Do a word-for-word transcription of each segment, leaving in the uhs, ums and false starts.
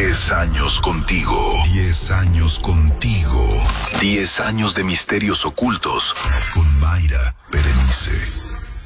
Diez años contigo. Diez años contigo. Diez años de misterios ocultos con Mayra Berenice.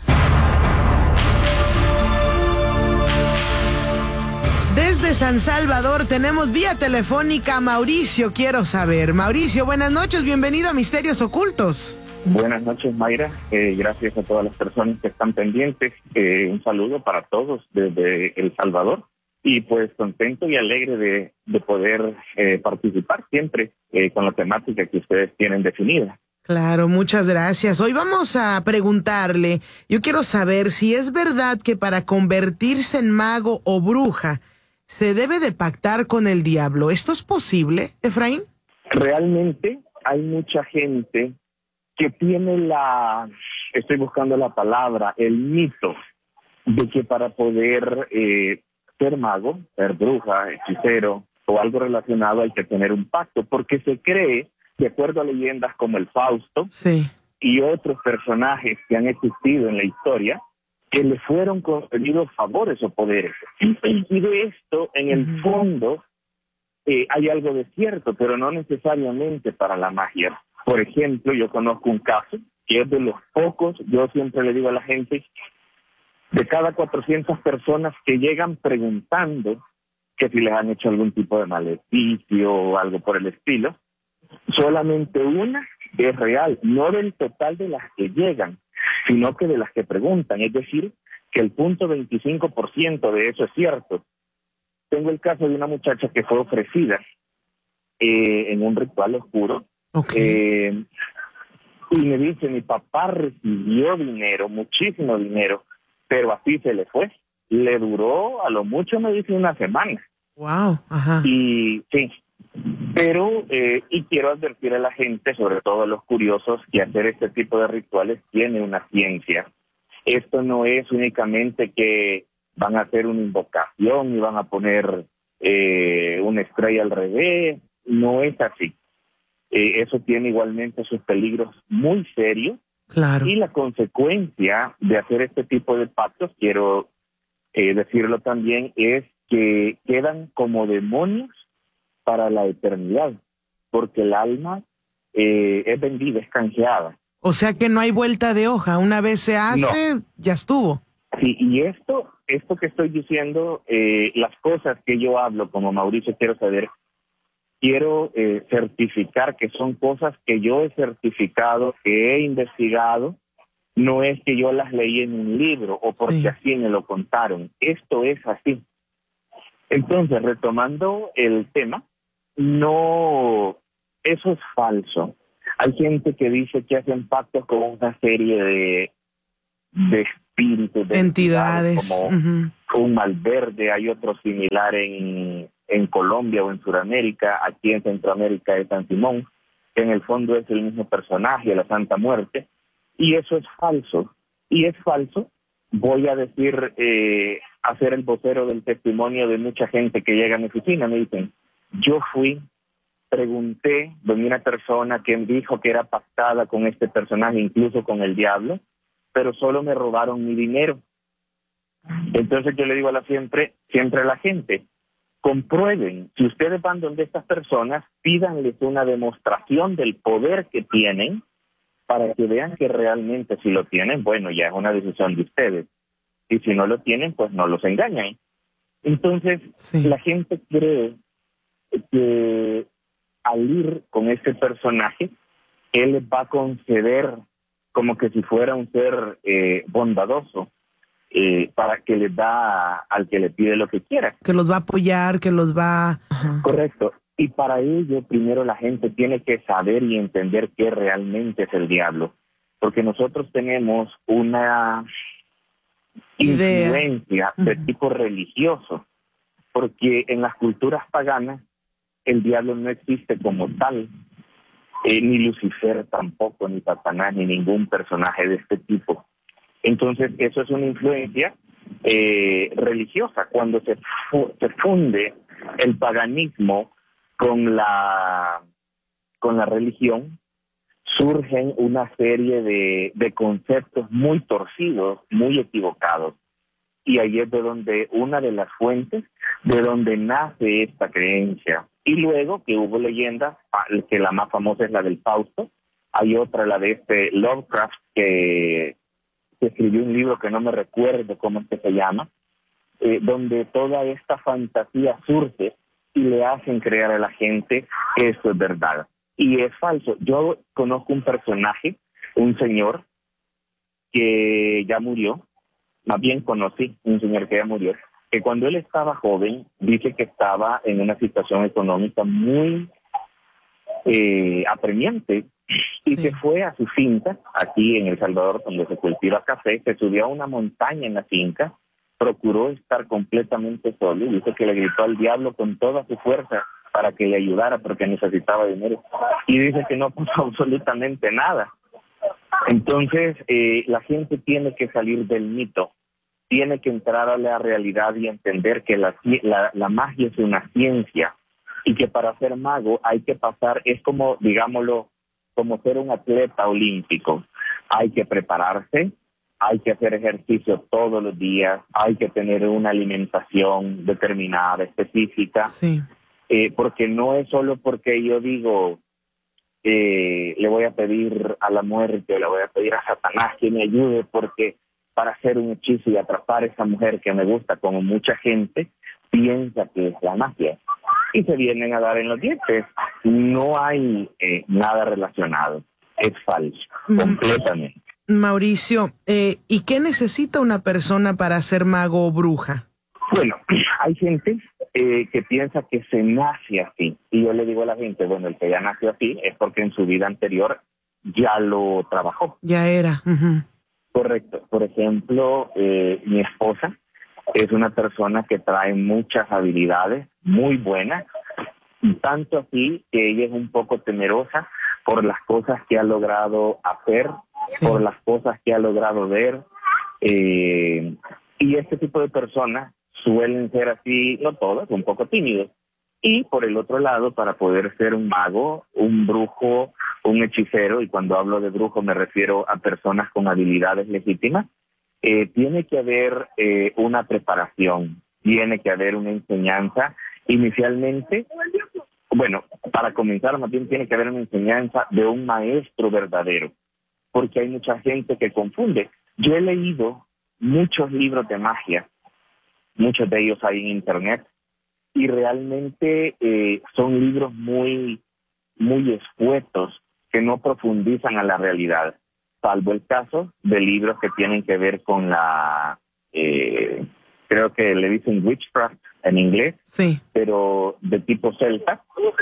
Desde San Salvador tenemos vía telefónica a Mauricio. Quiero saber. Mauricio, buenas noches. Bienvenido a Misterios Ocultos. Buenas noches, Mayra. Eh, gracias a todas las personas que están pendientes. Eh, un saludo para todos desde El Salvador. Y pues contento y alegre de, de poder eh, participar siempre eh, con la temática que ustedes tienen definida. Claro, muchas gracias. Hoy vamos a preguntarle, yo quiero saber si es verdad que para convertirse en mago o bruja se debe de pactar con el diablo. ¿Esto es posible, Efraín? Realmente hay mucha gente que tiene la, estoy buscando la palabra, el mito de que para poder eh, ser mago, ser bruja, hechicero o algo relacionado hay que tener un pacto, porque se cree, de acuerdo a leyendas como el Fausto sí. y otros personajes que han existido en la historia, que le fueron concedidos favores o poderes. Y de esto, en el uh-huh. fondo, eh, hay algo de cierto, pero no necesariamente para la magia. Por ejemplo, yo conozco un caso que es de los pocos, yo siempre le digo a la gente, de cada cuatrocientas personas que llegan preguntando que si les han hecho algún tipo de maleficio o algo por el estilo, solamente una es real, no del total de las que llegan, sino que de las que preguntan, es decir, que el punto veinticinco por ciento de eso es cierto. Tengo el caso de una muchacha que fue ofrecida eh, en un ritual oscuro, okay. eh, y me dice, mi papá recibió dinero, muchísimo dinero, pero así se le fue. Le duró, a lo mucho me dice, una semana. Wow, ajá. Y sí, pero, eh, y quiero advertir a la gente, sobre todo a los curiosos, que hacer este tipo de rituales tiene una ciencia. Esto no es únicamente que van a hacer una invocación y van a poner eh, una estrella al revés, no es así. Eh, eso tiene igualmente sus peligros muy serios. Claro. Y la consecuencia de hacer este tipo de pactos, quiero eh, decirlo también, es que quedan como demonios para la eternidad, porque el alma eh, es vendida, es canjeada. O sea que no hay vuelta de hoja, una vez se hace, no. Ya estuvo. Sí, y esto, esto que estoy diciendo, eh, las cosas que yo hablo como Mauricio, quiero saber, quiero eh, certificar que son cosas que yo he certificado, que he investigado, no es que yo las leí en un libro o porque sí. así me lo contaron, esto es así. Entonces, retomando el tema, no, eso es falso. Hay gente que dice que hacen pactos con una serie de, de espíritus, de entidades, entidades, como uh-huh. un Malverde, hay otro similar en, en Colombia o en Sudamérica, aquí en Centroamérica es San Simón, que en el fondo es el mismo personaje, la Santa Muerte, y eso es falso. Y es falso, voy a decir, eh, hacer el vocero del testimonio de mucha gente que llega a mi oficina, me dicen, yo fui, pregunté de una persona que dijo que era pactada con este personaje, incluso con el diablo, pero solo me robaron mi dinero. Entonces yo le digo a la siempre, siempre a la gente, comprueben, si ustedes van donde estas personas, pídanles una demostración del poder que tienen para que vean que realmente si lo tienen, bueno, ya es una decisión de ustedes. Y si no lo tienen, pues no los engañan. Entonces, sí. la gente cree que al ir con este personaje, él les va a conceder como que si fuera un ser eh, bondadoso, eh, para que les da al que le pide lo que quiera. Que los va a apoyar, que los va... Ajá. Correcto. Y para ello, primero la gente tiene que saber y entender qué realmente es el diablo. Porque nosotros tenemos una idea, influencia de uh-huh. tipo religioso. Porque en las culturas paganas, el diablo no existe como tal. Eh, ni Lucifer tampoco, ni Satanás, ni ningún personaje de este tipo. Entonces, eso es una influencia eh, religiosa. Cuando se, fu- se funde el paganismo con la, con la religión, surgen una serie de, de conceptos muy torcidos, muy equivocados. y ahí es de donde una de las fuentes de donde nace esta creencia. Y luego que hubo leyendas, que la más famosa es la del Fausto, hay otra, la de este Lovecraft, que, que escribió un libro que no me recuerdo cómo es que se llama, eh, donde toda esta fantasía surge y le hacen creer a la gente que esto es verdad. Y es falso. Yo conozco un personaje, un señor que ya murió, más bien conocí un señor que ya murió, que cuando él estaba joven, dice que estaba en una situación económica muy eh, apremiante, y sí. se fue a su finca, aquí en El Salvador, donde se cultiva café, se subió a una montaña en la finca, procuró estar completamente solo, y dice que le gritó al diablo con toda su fuerza para que le ayudara porque necesitaba dinero, y dice que no puso absolutamente nada. Entonces, eh, la gente tiene que salir del mito, tiene que entrar a la realidad y entender que la, la, la magia es una ciencia, y que para ser mago hay que pasar, es como, digámoslo, como ser un atleta olímpico. Hay que prepararse, hay que hacer ejercicio todos los días, hay que tener una alimentación determinada, específica, sí. eh, porque no es solo porque yo digo, eh, le voy a pedir a la muerte, le voy a pedir a Satanás que me ayude, porque para hacer un hechizo y atrapar a esa mujer que me gusta, como mucha gente piensa que es la magia, y se vienen a dar en los dientes. No hay eh, nada relacionado, es falso, mm. completamente. Mauricio, eh, ¿y qué necesita una persona para ser mago o bruja? Bueno, hay gente eh, que piensa que se nace así, y yo le digo a la gente, bueno, el que ya nació así es porque en su vida anterior ya lo trabajó. Ya era. Uh-huh. Correcto. Por ejemplo, eh, mi esposa es una persona que trae muchas habilidades muy buenas, tanto así que ella es un poco temerosa por las cosas que ha logrado hacer, sí. por las cosas que ha logrado ver, eh, y este tipo de personas suelen ser así, no todas, un poco tímidos. Y por el otro lado, para poder ser un mago, un brujo, un hechicero, y cuando hablo de brujo me refiero a personas con habilidades legítimas, eh, tiene que haber eh, una preparación, tiene que haber una enseñanza. Inicialmente, bueno, para comenzar más bien tiene que haber una enseñanza de un maestro verdadero, porque hay mucha gente que confunde. Yo he leído muchos libros de magia, muchos de ellos hay en internet, y realmente eh, son libros muy, muy escuetos que no profundizan a la realidad, salvo el caso de libros que tienen que ver con la, eh, creo que le dicen witchcraft en inglés, sí. pero de tipo celta,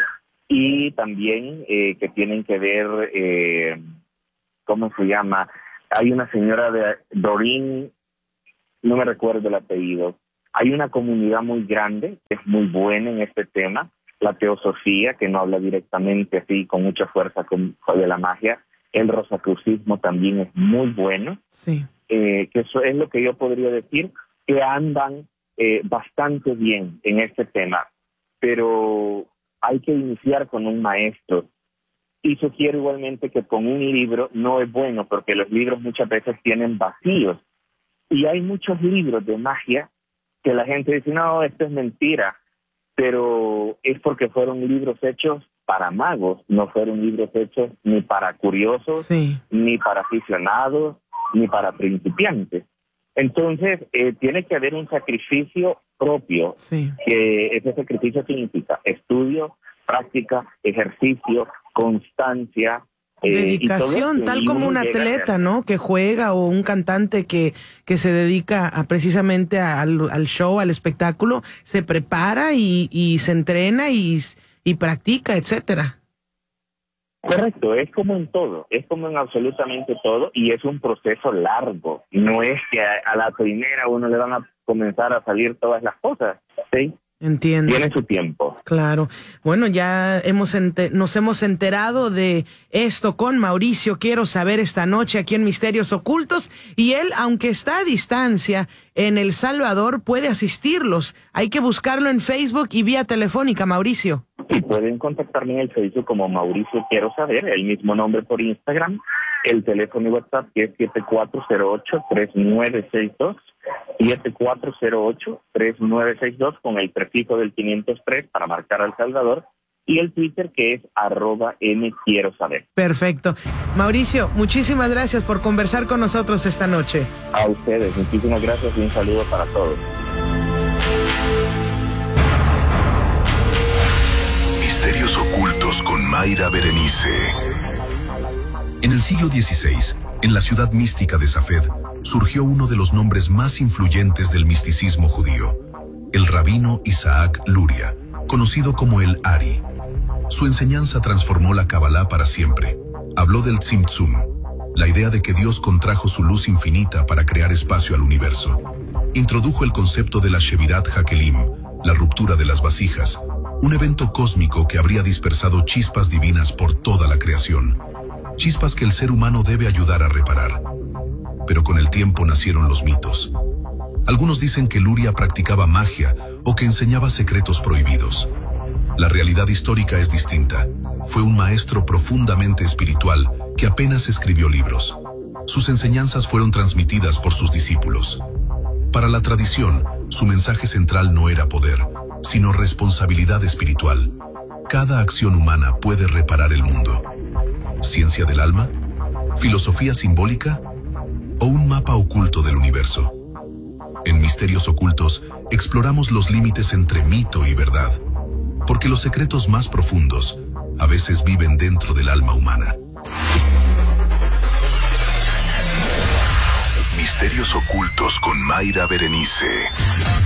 y también eh, que tienen que ver, eh, ¿cómo se llama? Hay una señora de Doreen, no me recuerdo el apellido. Hay una comunidad muy grande, que es muy buena en este tema, la teosofía, que no habla directamente así con mucha fuerza con, con de la magia. El rosacrucismo también es muy bueno. Sí. Eh, que eso es lo que yo podría decir, que andan eh, bastante bien en este tema, pero hay que iniciar con un maestro. Y sugiero igualmente que con un libro no es bueno, porque los libros muchas veces tienen vacíos. Y hay muchos libros de magia que la gente dice, no, esto es mentira, pero es porque fueron libros hechos para magos, no fueron libros hechos ni para curiosos, sí. ni para aficionados, ni para principiantes. Entonces, eh, tiene que haber un sacrificio propio, sí. que ese sacrificio significa estudio, práctica, ejercicio, constancia, dedicación, eh, tal como un atleta, ¿no? Que juega, o un cantante que, que se dedica a, precisamente al, al show, al espectáculo, se prepara y, y se entrena y, y practica, etcétera. Correcto, es como en todo, es como en absolutamente todo, y es un proceso largo. No es que a, a la primera uno le van a comenzar a salir todas las cosas, ¿sí? Entiendo. Tiene su tiempo. Claro. Bueno, ya hemos ente- nos hemos enterado de esto con Mauricio Quiero Saber esta noche aquí en Misterios Ocultos, y él, aunque está a distancia en El Salvador, puede asistirlos. Hay que buscarlo en Facebook y vía telefónica, Mauricio. Sí, pueden contactarme en el Facebook como Mauricio Quiero Saber, el mismo nombre por Instagram, el teléfono y WhatsApp que es siete cuatro cero ocho, tres nueve seis dos, siete cuatro cero ocho, tres nueve seis dos con el prefijo del quinientos tres para marcar al Salvador, y el Twitter que es arroba M quiero saber. Perfecto. Mauricio, muchísimas gracias por conversar con nosotros esta noche. A ustedes, muchísimas gracias y un saludo para todos. Misterios ocultos con Mayra Berenice. En el siglo dieciséis, en la ciudad mística de Safed, surgió uno de los nombres más influyentes del misticismo judío, el rabino Isaac Luria, conocido como el Ari. Su enseñanza transformó la Kabbalah para siempre. Habló del Tzimtzum, la idea de que Dios contrajo su luz infinita para crear espacio al universo. Introdujo el concepto de la Shevirat HaKelim, la ruptura de las vasijas, un evento cósmico que habría dispersado chispas divinas por toda la creación, chispas que el ser humano debe ayudar a reparar. Pero con el tiempo nacieron los mitos. Algunos dicen que Luria practicaba magia o que enseñaba secretos prohibidos. La realidad histórica es distinta. Fue un maestro profundamente espiritual que apenas escribió libros. Sus enseñanzas fueron transmitidas por sus discípulos. Para la tradición, su mensaje central no era poder, sino responsabilidad espiritual. Cada acción humana puede reparar el mundo. ¿Ciencia del alma? ¿Filosofía simbólica? ¿O un mapa oculto del universo? En Misterios Ocultos, exploramos los límites entre mito y verdad, porque los secretos más profundos a veces viven dentro del alma humana. Misterios Ocultos con Mayra Berenice.